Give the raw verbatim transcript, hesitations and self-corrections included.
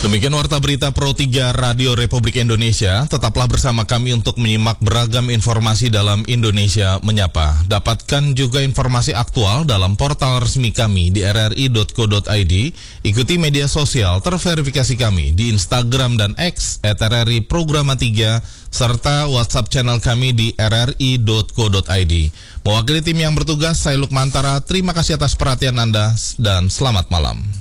Demikian Warta Berita Pro tiga Radio Republik Indonesia. Tetaplah bersama kami untuk menyimak beragam informasi dalam Indonesia Menyapa. Dapatkan juga informasi aktual dalam portal resmi kami di r r i dot co dot i d. Ikuti media sosial terverifikasi kami di Instagram dan X et r r i programa tiga, serta WhatsApp channel kami di r r i dot co dot i d. Mewakili tim yang bertugas, saya Lukmantara. Terima kasih atas perhatian Anda dan selamat malam.